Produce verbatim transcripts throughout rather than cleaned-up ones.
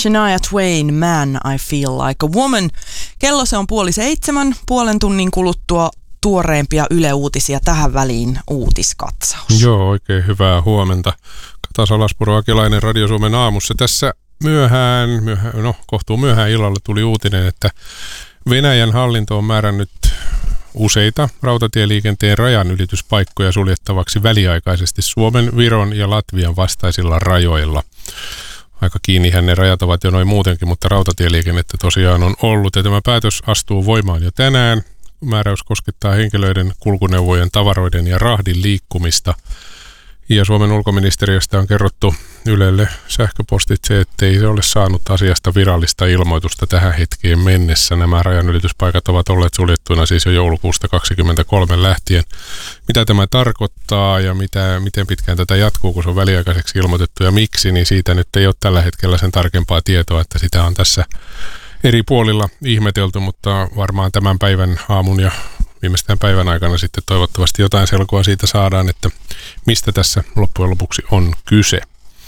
Shania Twain, Man, I Feel Like a Woman. Kello se on puoli seitsemän, puolen tunnin kuluttua tuoreempia Yle Uutisia tähän väliin uutiskatsaus. Joo, oikein hyvää huomenta. Kata Salaspuro, Akelainen Radio Suomen aamussa. Tässä myöhään, myöhään, no kohtuu myöhään illalla tuli uutinen, että Venäjän hallinto on määrännyt useita rautatieliikenteen rajanylityspaikkoja suljettavaksi väliaikaisesti Suomen, Viron ja Latvian vastaisilla rajoilla. Aika kiinnihän ne rajat ovat jo noin muutenkin, mutta rautatieliikennettä tosiaan on ollut ja tämä päätös astuu voimaan jo tänään. Määräys koskettaa henkilöiden, kulkuneuvojen, tavaroiden ja rahdin liikkumista. Ja Suomen ulkoministeriöstä on kerrottu Ylelle sähköpostitse, ettei se ole saanut asiasta virallista ilmoitusta tähän hetkeen mennessä. Nämä rajanylityspaikat ovat olleet suljettuina siis jo joulukuusta kaksikymmentäkolme lähtien. Mitä tämä tarkoittaa ja mitä, miten pitkään tätä jatkuu, kun se on väliaikaiseksi ilmoitettu ja miksi, niin siitä nyt ei ole tällä hetkellä sen tarkempaa tietoa, että sitä on tässä eri puolilla ihmetelty, mutta varmaan tämän päivän aamun ja viimeistään päivän aikana sitten toivottavasti jotain selkoa siitä saadaan, että mistä tässä loppujen lopuksi on kyse.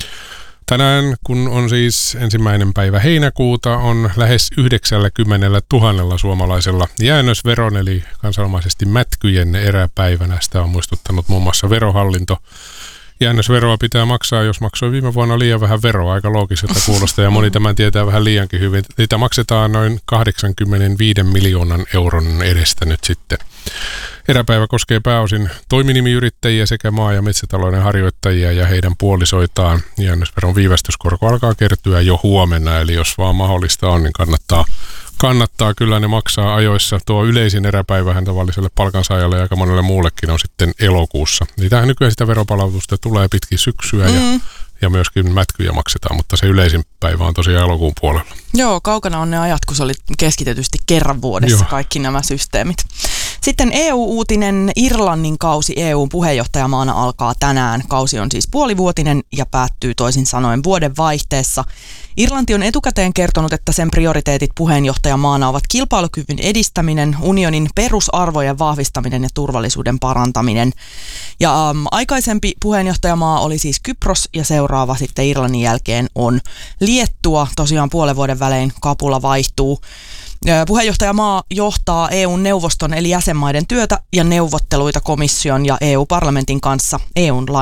Tänään, kun on siis ensimmäinen päivä heinäkuuta, on lähes yhdeksänkymmentätuhatta suomalaisella jäännösveron, eli kansanomaisesti mätkyjen eräpäivänä. Sitä on muistuttanut muun muassa Verohallinto. Jäännösveroa pitää maksaa, jos maksoi viime vuonna liian vähän veroa, aika loogiselta kuulosta, ja moni tämän tietää vähän liiankin hyvin. Niitä maksetaan noin kahdeksankymmentäviisi miljoonan euron edestä nyt sitten. Eräpäivä koskee pääosin toiminimiyrittäjiä sekä maa- ja metsätalouden harjoittajia ja heidän puolisoitaan. Jäännösveron viivästyskorko alkaa kertyä jo huomenna, eli jos vaan mahdollista on, niin kannattaa Kannattaa kyllä ne maksaa ajoissa. Tuo yleisin eräpäivähän tavalliselle palkansaajalle ja aika monelle muullekin on sitten elokuussa. Niitähän nykyään sitä veropalautusta tulee pitkin syksyä mm. ja, ja myöskin mätkyjä maksetaan, mutta se yleisin päivä on tosiaan elokuun puolella. Joo, kaukana on ne ajat, kun se oli keskitetysti kerran vuodessa Joo. kaikki nämä systeemit. Sitten E U-uutinen. Irlannin kausi E U:n puheenjohtajamaana alkaa tänään. Kausi on siis puolivuotinen ja päättyy toisin sanoen vuoden vaihteessa. Irlanti on etukäteen kertonut, että sen prioriteetit puheenjohtajamaana ovat kilpailukyvyn edistäminen, unionin perusarvojen vahvistaminen ja turvallisuuden parantaminen. Ja äm, aikaisempi puheenjohtajamaa oli siis Kypros ja seuraava sitten Irlannin jälkeen on Liettua. Tosiaan puolen vuoden välein kapula vaihtuu. Puheenjohtajamaa johtaa E U-neuvoston eli jäsenmaiden työtä ja neuvotteluita komission ja E U-parlamentin kanssa E U:n